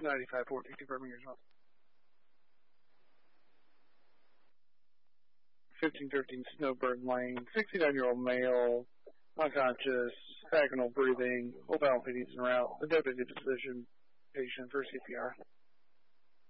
95-14, confirming yourself. 1513 Snowbird Lane, 69-year-old male, unconscious, vaginal breathing, full vital PDs en route, a deputy position, patient for CPR.